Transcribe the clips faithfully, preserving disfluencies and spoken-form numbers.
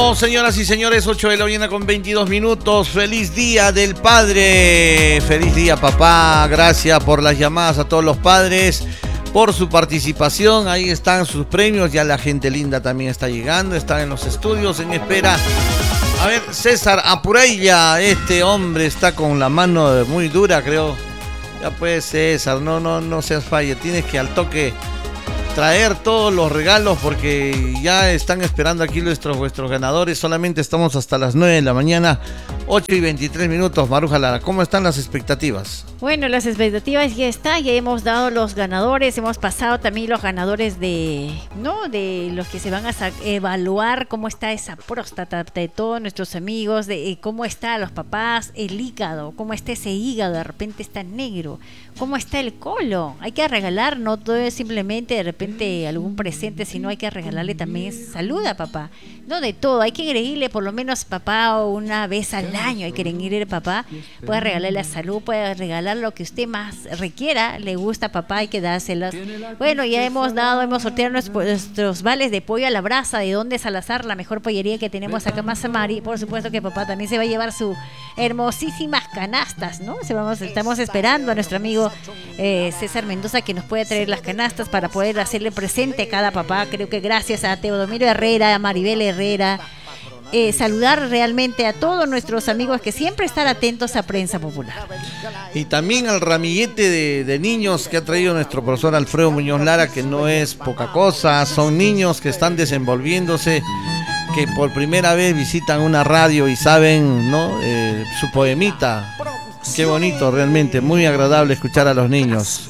Bueno, señoras y señores, ocho de la mañana con veintidós minutos. Feliz día del padre. Feliz día, papá. Gracias por las llamadas a todos los padres, por su participación. Ahí están sus premios. Ya la gente linda también está llegando. Están en los estudios en espera. A ver, César Apurella. Este hombre está con la mano muy dura, creo. Ya pues, César, no, no, no seas falle. Tienes que al toque traer todos los regalos porque ya están esperando aquí nuestros vuestros ganadores. Solamente estamos hasta las nueve de la mañana, ocho y veintitrés minutos. Maruja Lara, ¿cómo están las expectativas? Bueno, las expectativas ya están, ya hemos dado los ganadores, hemos pasado también los ganadores de, ¿no? De los que se van a evaluar cómo está esa próstata de todos nuestros amigos, de eh, cómo está los papás, el hígado, cómo está ese hígado, de repente está negro, cómo está el colon. Hay que regalar, no todo es simplemente de repente algún presente, sino hay que regalarle también salud a papá. No de todo, hay que agregarle por lo menos papá una vez al año, hay que agregarle a papá, puede regalarle la salud, puede regalar lo que usted más requiera, le gusta a papá, hay que dárselas. Bueno, ya hemos dado, hemos sorteado nuestros, nuestros vales de pollo a la brasa, de donde Salazar, la mejor pollería que tenemos acá en Mazamari. Por supuesto que papá también se va a llevar sus hermosísimas canastas, ¿no? Se vamos, estamos esperando a nuestro amigo eh, César Mendoza que nos puede traer las canastas para poder hacerle presente a cada papá. Creo que gracias a Teodomiro Herrera, a Maribel Herrera, eh, saludar realmente a todos nuestros amigos que siempre están atentos a Prensa Popular. Y también al ramillete de, de niños que ha traído nuestro profesor Alfredo Muñoz Lara, que no es poca cosa. Son niños que están desenvolviéndose, que por primera vez visitan una radio y saben, ¿no? Eh, su poemita. Qué bonito, realmente, muy agradable escuchar a los niños.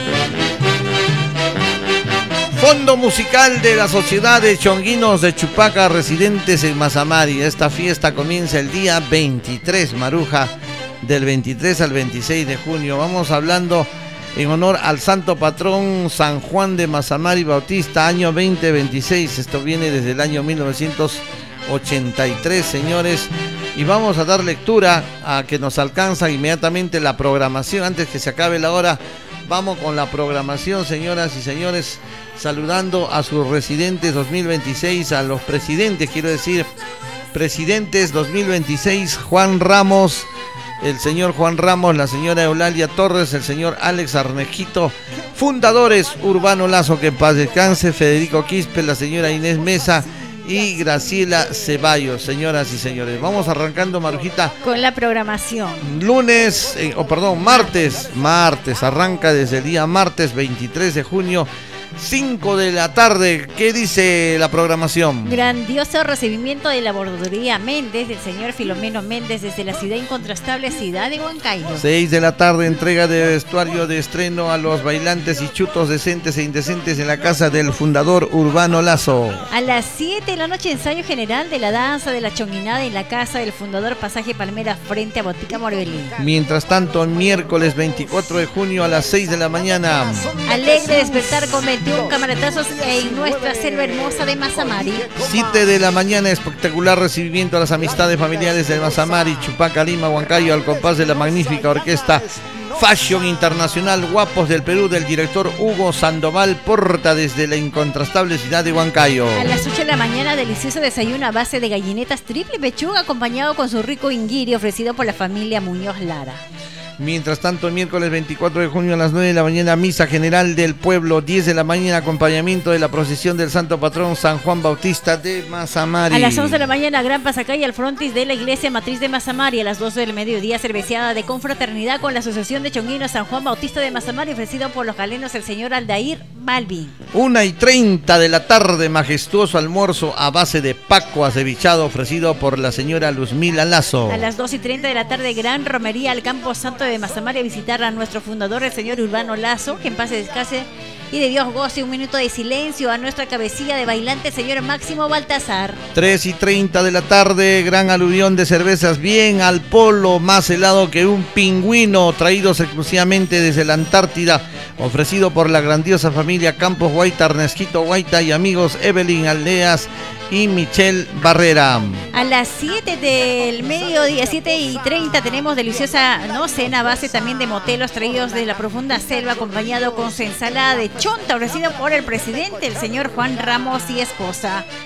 Fondo musical de la Sociedad de Chonguinos de Chupaca, residentes en Mazamari. Esta fiesta comienza el día veintitrés, Maruja, del veintitrés al veintiséis de junio. Vamos hablando en honor al santo patrón San Juan de Mazamari Bautista, año veinte veintiséis. Esto viene desde el año mil novecientos ochenta y tres, señores. Y vamos a dar lectura a que nos alcanza inmediatamente la programación antes que se acabe la hora. Vamos con la programación, señoras y señores, saludando a sus residentes dos mil veintiséis, a los presidentes, quiero decir, presidentes dos mil veintiséis, Juan Ramos, el señor Juan Ramos, la señora Eulalia Torres, el señor Alex Arnejito, fundadores Urbano Lazo, que en paz descanse, Federico Quispe, la señora Inés Mesa y Graciela Ceballos. Señoras y señores, vamos arrancando, Marujita, con la programación. Lunes, eh, o oh, perdón, martes, martes, arranca desde el día martes veintitrés de junio, cinco de la tarde. ¿Qué dice la programación? Grandioso recibimiento de la bordería Méndez, del señor Filomeno Méndez, desde la ciudad incontrastable ciudad de Huancayo. seis de la tarde, entrega de vestuario de estreno a los bailantes y chutos decentes e indecentes en la casa del fundador Urbano Lazo. A las siete de la noche, ensayo general de la danza de la chonguinada en la casa del fundador Pasaje Palmera frente a Botica Morbelí. Mientras tanto, miércoles veinticuatro de junio a las seis de la mañana. Alegre despertar con veintiún camaratazos en nuestra selva hermosa de Mazamari. siete de la mañana, espectacular recibimiento a las amistades familiares de Mazamari, Chupaca, Lima, Huancayo, al compás de la magnífica orquesta Fashion Internacional Guapos del Perú, del director Hugo Sandoval Porta, desde la incontrastable ciudad de Huancayo. A las ocho de la mañana, delicioso desayuno a base de gallinetas triple pechuga, acompañado con su rico inguiri ofrecido por la familia Muñoz Lara. Mientras tanto, miércoles veinticuatro de junio a las nueve de la mañana, misa general del pueblo, diez de la mañana, acompañamiento de la procesión del santo patrón San Juan Bautista de Mazamari. A las once de la mañana, gran pasacay al frontis de la iglesia matriz de Mazamari. A las doce del mediodía, cerveceada de confraternidad con la Asociación de Chonguinos San Juan Bautista de Mazamari, ofrecido por los galenos el señor Aldair Balvin. Una y treinta de la tarde, majestuoso almuerzo a base de paco acevichado, ofrecido por la señora Luzmila Lazo. A las dos y treinta de la tarde, gran romería al Campo Santo de Mazamari a visitar a nuestro fundador, el señor Urbano Lazo, que en paz descanse y de Dios goce. Un minuto de silencio a nuestra cabecilla de bailante, señor Máximo Baltasar. tres y treinta de la tarde, gran aluvión de cervezas bien al polo, más helado que un pingüino, traídos exclusivamente desde la Antártida, ofrecido por la grandiosa familia Campos Guaita, Ernesquito Guaita y amigos Evelyn Aldeas y Michelle Barrera. A las siete del mediodía, siete y treinta, tenemos deliciosa, ¿no?, cena a base también de motelos traídos de la profunda selva, acompañado con su ensalada de chonta, ofrecido por el presidente, el señor Juan Ramos y esposa.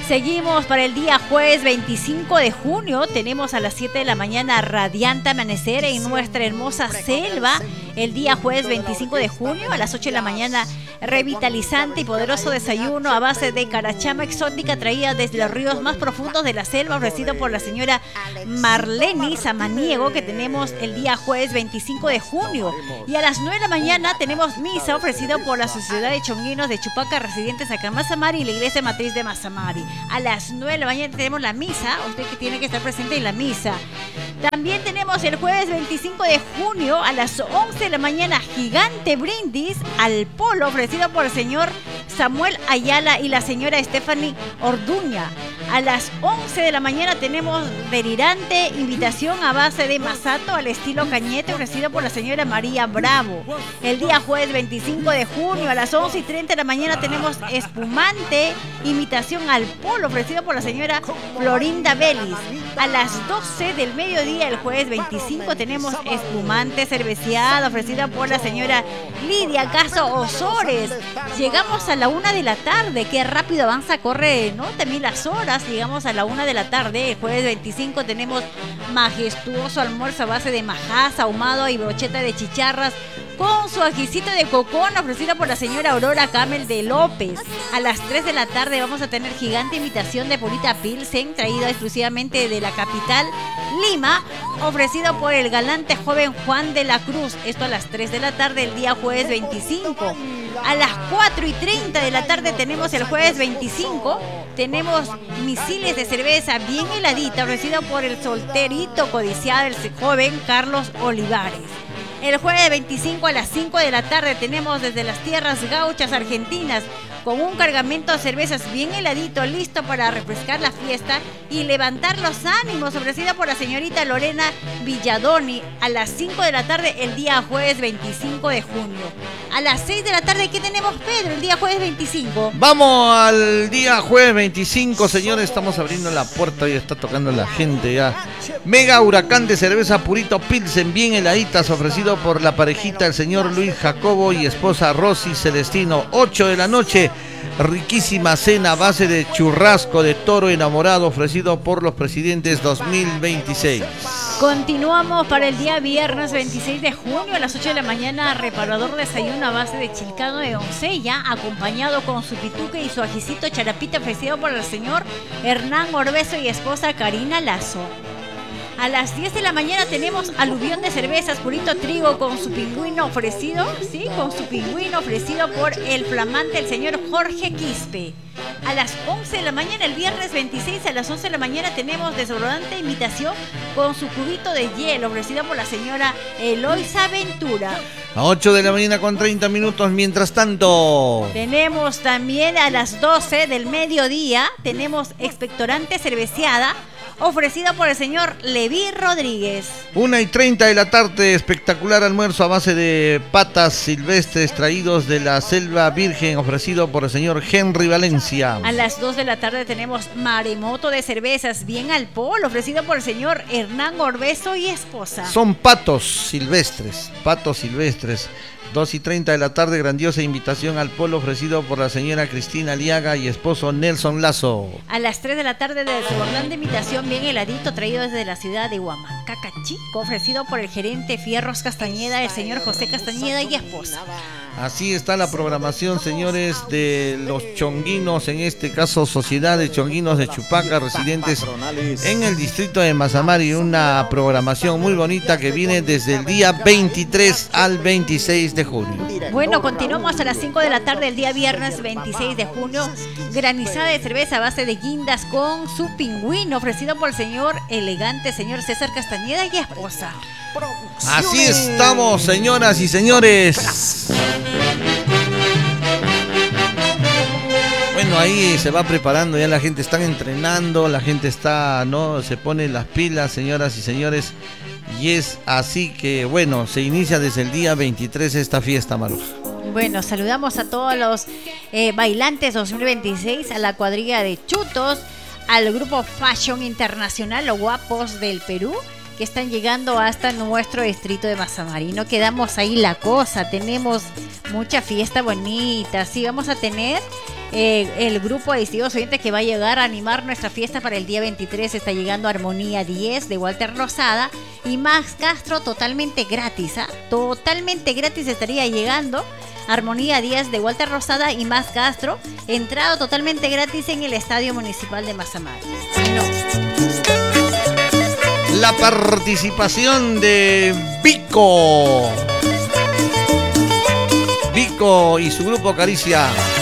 Seguimos para el día jueves veinticinco de junio. Tenemos a las siete de la mañana radiante amanecer en nuestra hermosa selva. El día jueves veinticinco de junio a las ocho de la mañana, revitalizante y poderoso desayuno a base de carachama exótica traída desde los ríos más profundos de la selva, ofrecido por la señora Marleni Samaniego, que tenemos el día jueves veinticinco de junio. Y a las nueve de la mañana tenemos misa ofrecido por la Sociedad de Chonguinos de Chupaca, residentes acá en Mazamari, y la Iglesia Matriz de Mazamari. A las nueve de la mañana tenemos la misa, usted que tiene que estar presente en la misa. También tenemos el jueves veinticinco de junio a las once de la mañana gigante brindis al polo ofrecido por el señor Samuel Ayala y la señora Stephanie Orduña. A las once de la mañana tenemos delirante invitación a base de masato al estilo cañete ofrecido por la señora María Bravo. El día jueves veinticinco de junio a las once y treinta de la mañana tenemos espumante invitación al polo ofrecido por la señora Florinda Vélez. A las doce del mediodía el jueves veinticinco tenemos espumante cerveceada ofrecida por la señora Lidia Caso Osores. Llegamos a la una de la tarde, qué rápido avanza, corre, ¿no? También las horas. Llegamos a la una de la tarde. El jueves veinticinco tenemos majestuoso almuerzo a base de majaza, ahumado y brocheta de chicharras con su ajicito de cocón ofrecido por la señora Aurora Camel de López. A las tres de la tarde vamos a tener gigante invitación de Purita Pilsen, traída exclusivamente de la capital Lima, ofrecido por el galante joven Juan de la Cruz. Esto a las tres de la tarde el día jueves veinticinco. A las cuatro y treinta de la tarde tenemos el jueves veinticinco. Tenemos misiles de cerveza bien heladita, ofrecido por el solterito codiciado del joven Carlos Olivares. El jueves veinticinco a las cinco de la tarde tenemos desde las tierras gauchas argentinas con un cargamento de cervezas bien heladito, listo para refrescar la fiesta y levantar los ánimos, ofrecido por la señorita Lorena Villadoni a las cinco de la tarde el día jueves veinticinco de junio. A las seis de la tarde, ¿qué tenemos, Pedro, el día jueves veinticinco? Vamos al día jueves veinticinco, señores, estamos abriendo la puerta y está tocando la gente ya. Mega huracán de cerveza Purito Pilsen, bien heladitas, ofrecido por la parejita el señor Luis Jacobo y esposa Rosy Celestino. ocho de la noche, riquísima cena a base de churrasco de toro enamorado, ofrecido por los presidentes dos mil veintiséis. Continuamos para el día viernes veintiséis de junio a las ocho de la mañana, reparador desayuno a base de chilcano de Doncella, acompañado con su pituque y su ajicito charapita, ofrecido por el señor Hernán Orbeso y esposa Karina Lazo. A las diez de la mañana tenemos aluvión de cervezas Purito Trigo con su pingüino ofrecido, sí, con su pingüino ofrecido por el flamante el señor Jorge Quispe. A las once de la mañana el viernes veintiséis a las once de la mañana tenemos desodorante imitación con su cubito de hielo ofrecido por la señora Eloisa Ventura. A ocho de la mañana con treinta minutos, mientras tanto. Tenemos también a las doce del mediodía, tenemos expectorante cerveceada ofrecido por el señor Leví Rodríguez. Una y treinta de la tarde, espectacular almuerzo a base de patas silvestres traídos de la selva virgen, ofrecido por el señor Henry Valencia. A las dos de la tarde tenemos maremoto de cervezas bien al polo, ofrecido por el señor Hernán Orbeso y esposa. Son patos silvestres, patos silvestres. dos y treinta de la tarde, grandiosa invitación al polo ofrecido por la señora Cristina Aliaga y esposo Nelson Lazo. A las tres de la tarde, desbordante invitación bien heladito traído desde la ciudad de Huamacaca, Chico, ofrecido por el gerente Fierros Castañeda, el señor José Castañeda y esposa. Así está la programación, señores, de los chonguinos, en este caso Sociedad de Chonguinos de Chupaca, residentes en el distrito de Mazamari. Una programación muy bonita que viene desde el día veintitrés al veintiséis de junio. Bueno, continuamos a las cinco de la tarde el día viernes veintiséis de junio. Granizada de cerveza a base de guindas con su pingüino, ofrecido por el señor elegante señor César Castañeda y esposa. Así estamos, señoras y señores. Bueno, ahí se va preparando, ya la gente está entrenando, la gente está, ¿no? Se pone las pilas, señoras y señores. Y es así que, bueno, se inicia desde el día veintitrés esta fiesta, Maruja. Bueno, saludamos a todos los eh, bailantes dos mil veintiséis, a la cuadrilla de Chutos, al grupo Fashion Internacional, los guapos del Perú, que están llegando hasta nuestro distrito de Mazamari. No quedamos ahí la cosa, tenemos mucha fiesta bonita. Sí, vamos a tener eh, el grupo de distintos oyentes que va a llegar a animar nuestra fiesta para el día veintitrés. Está llegando Armonía diez de Walter Rosada y Max Castro totalmente gratis. ¿eh? Totalmente gratis estaría llegando Armonía diez de Walter Rosada y Max Castro, entrado totalmente gratis en el Estadio Municipal de Mazamari. No. La participación de Vico. Vico y su grupo Caricia.